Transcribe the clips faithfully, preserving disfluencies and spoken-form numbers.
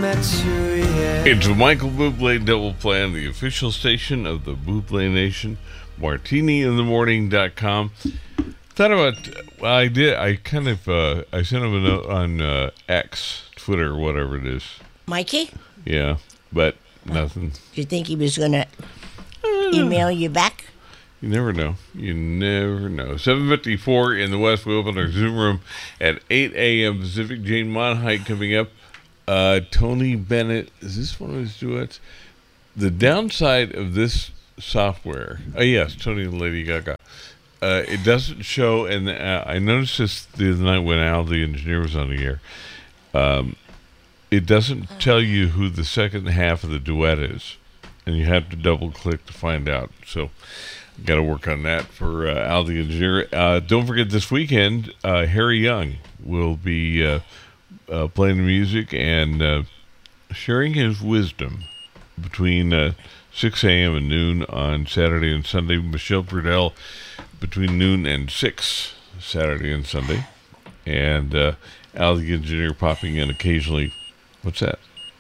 It's Michael Bublé Double Plan, the official station of the Bublé Nation. martini in the morning dot com. Thought about, well, I did, I kind of, uh, I sent him a note on uh, X, Twitter, whatever it is. Mikey? Yeah, but nothing. Do you think he was going to email you back? You never know. You never know. seven fifty-four in the West. We open our Zoom room at eight a.m. Pacific. Jane Monheit coming up. Uh, Tony Bennett. Is this one of his duets? The downside of this software. Oh, yes. Tony and Lady Gaga. Uh, it doesn't show. And uh, I noticed this the other night when Al, the engineer, was on the air. Um, it doesn't tell you who the second half of the duet is. And you have to double click to find out. So, got to work on that for uh, Al the engineer. Uh, don't forget this weekend, uh, Harry Young will be uh, uh, playing the music and uh, sharing his wisdom between uh, six a.m. and noon on Saturday and Sunday. Michelle Brudel between noon and six Saturday and Sunday. And uh, Al the engineer popping in occasionally. What's that?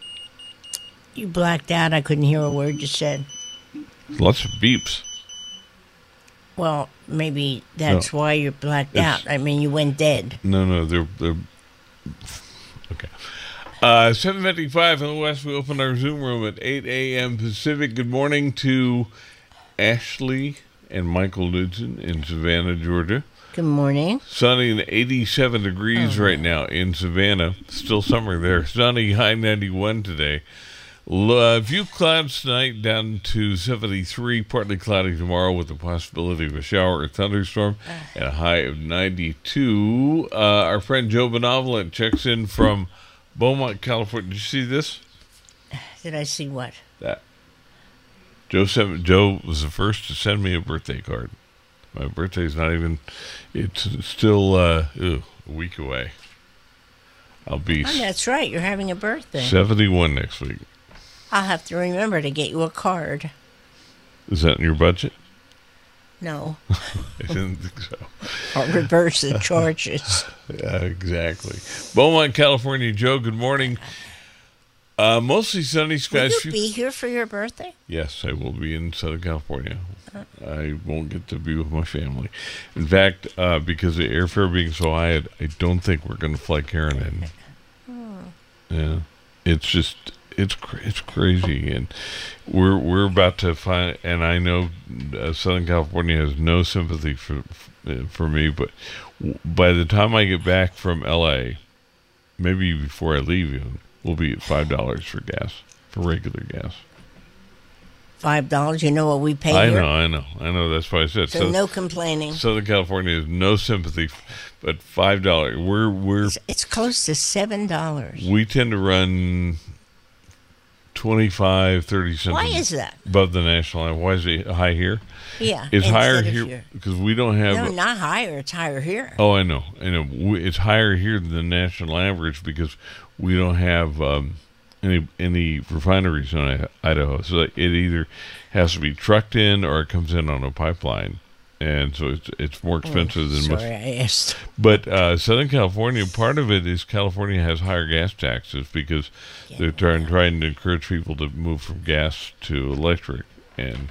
You blacked out. I couldn't hear a word you said. Lots of beeps. Well, maybe that's no, why you're blacked out. I mean, you went dead. No, no, they're... they're okay. Uh, seven fifty-five in the West, we open our Zoom room at eight a.m. Pacific. Good morning to Ashley and Michael Newton in Savannah, Georgia. Good morning. Sunny and eighty-seven degrees oh. right now in Savannah. Still summer there. Sunny, high ninety-one today. A few clouds tonight, down to seventy-three, partly cloudy tomorrow with the possibility of a shower or thunderstorm, and a high of ninety-two. Uh, our friend Joe Benevolent checks in from Beaumont, California. Did you see this? Did I see what? That. Joe sent, Joe was the first to send me a birthday card. My birthday's not even, it's still uh, ew, a week away. I'll be... Oh, that's right, you're having a birthday. seventy-one next week. I'll have to remember to get you a card. Is that in your budget? No. I didn't think so. I'll reverse the charges. Yeah, exactly. Beaumont, California. Joe, good morning. Uh, mostly sunny skies. Will you be here for your birthday? Yes, I will be in Southern California. Uh, I won't get to be with my family. In fact, uh, because the airfare being so high, I, I don't think we're going to fly Karen in. Oh. Yeah. It's just... It's it's crazy, and we're we're about to find. And I know uh, Southern California has no sympathy for for me, but by the time I get back from L A, maybe before I leave, you, we'll be at five dollars for gas, for regular gas. Five dollars. You know what we pay I here? know, I know, I know. That's why I said so. So no complaining. Southern California has no sympathy, but five dollars. We're we're. It's, it's close to seven dollars. We tend to run twenty-five, thirty cents. Why is that? Above the national line. Why is it high here? Yeah. It's higher here because we don't have... No, not higher. It's higher here. Oh, I know. I know. It's higher here than the national average because we don't have um, any any refineries in Idaho. So it either has to be trucked in or it comes in on a pipeline. And so it's it's more expensive oh, than sorry, most. Sorry, I asked. But uh, Southern California, part of it is California has higher gas taxes because yeah, they're trying, trying to encourage people to move from gas to electric and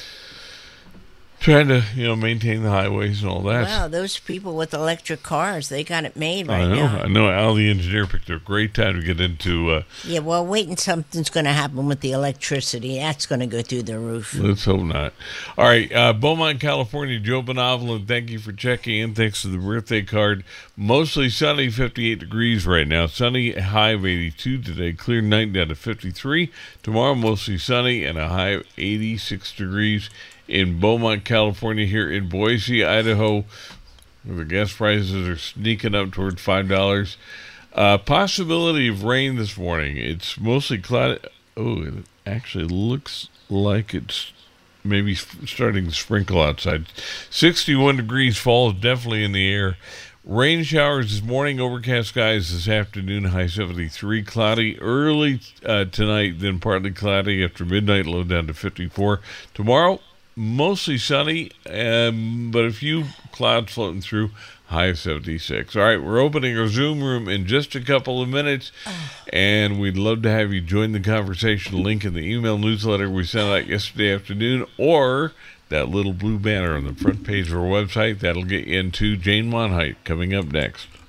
trying to, you know, maintain the highways and all that. Wow, those people with electric cars, they got it made right I know, now. I know. Al, the engineer, picked a great time to get into... Uh, yeah, well, waiting something's going to happen with the electricity. That's going to go through the roof. Let's hope not. All right, uh, Beaumont, California, Joe Benevolent, thank you for checking in. Thanks for the birthday card. Mostly sunny, fifty-eight degrees right now. Sunny, high of eighty-two today. Clear night down to fifty-three. Tomorrow, mostly sunny and a high of eighty-six degrees. In Beaumont, California, here in Boise, Idaho, where the gas prices are sneaking up toward five dollars. Uh, possibility of rain this morning. It's mostly cloudy. Oh, it actually looks like it's maybe starting to sprinkle outside. sixty-one degrees, fall is definitely in the air. Rain showers this morning, overcast skies this afternoon, high seventy-three. Cloudy early uh, tonight, then partly cloudy after midnight, low down to fifty-four. Tomorrow, mostly sunny, um, but a few clouds floating through, high of seventy-six. All right, we're opening our Zoom room in just a couple of minutes, oh. and we'd love to have you join the conversation. Link in the email newsletter we sent out yesterday afternoon, or that little blue banner on the front page of our website. That'll get you into Jane Monheit coming up next.